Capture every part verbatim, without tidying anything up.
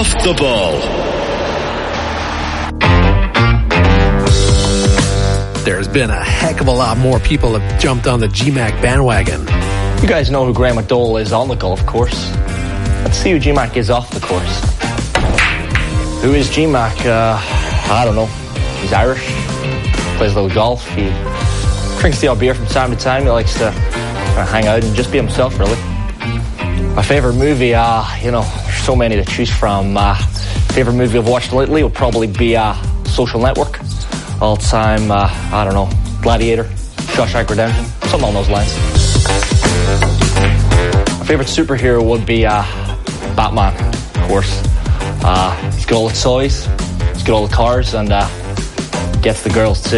Off the Ball. There's been a heck of a lot more people have jumped on the G MAC bandwagon. You guys know who Graham McDowell is on the golf course. Let's see who G MAC is off the course. Who is G MAC? Uh, I don't know. He's Irish. Plays a little golf. He drinks the odd beer from time to time. He likes to kind of hang out and just be himself, really. My favourite movie, uh, you know, there's so many to choose from. Uh, favourite movie I've watched lately would probably be uh, Social Network. All time, uh, I don't know, Gladiator, Shawshank Redemption, something along those lines. My favourite superhero would be uh, Batman, of course. Uh, he's got all the toys, he's got all the cars, and uh, gets the girls too.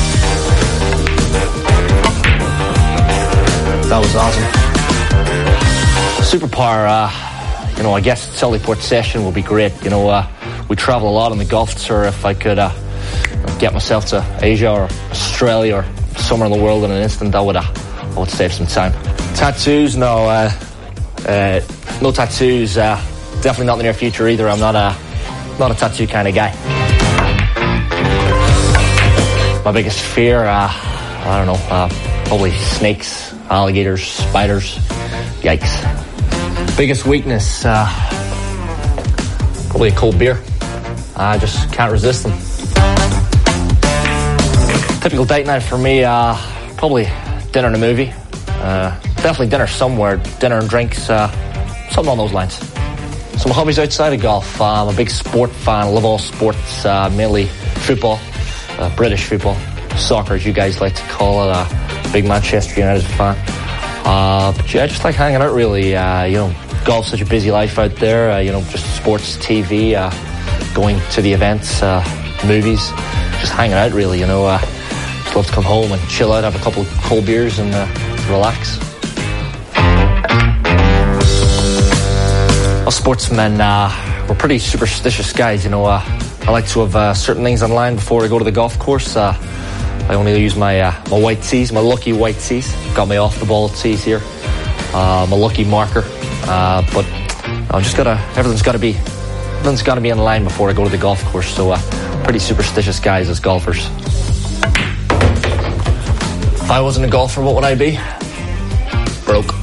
That was awesome. Superpower, uh, you know, I guess Sollyport Session would be great. You know, uh, we travel a lot on the Golf Tour. If I could uh, get myself to Asia or Australia or somewhere in the world in an instant, I would, uh, I would save some time. Tattoos, no, uh, uh, no tattoos. Uh, definitely not in the near future either. I'm not a, not a tattoo kind of guy. My biggest fear, uh, I don't know, uh, probably snakes, alligators, spiders. Yikes. Biggest weakness, uh, probably a cold beer. I just can't resist them. Typical date night for me, uh, probably dinner and a movie. Uh, definitely dinner somewhere, dinner and drinks, uh, something along those lines. Some hobbies outside of golf. Uh, I'm a big sport fan, love all sports, uh, mainly football, uh, British football, soccer as you guys like to call it, uh, big Manchester United fan. Uh, but yeah, I just like hanging out really, uh, you know, golf's such a busy life out there, uh, you know, just sports, T V, uh, going to the events, uh, movies, just hanging out really, you know, uh, just love to come home and chill out, have a couple of cold beers and uh, relax. Us sportsmen, uh, we're pretty superstitious guys, you know, uh, I like to have uh, certain things on line before I go to the golf course. uh, I only use my uh, my white tees, my lucky white tees. Got my off the ball tees here, uh, my lucky marker. Uh, but I just gotta, everything's gotta be, everything's gotta be in line before I go to the golf course. So, uh, pretty superstitious guys as golfers. If I wasn't a golfer, what would I be? Broke.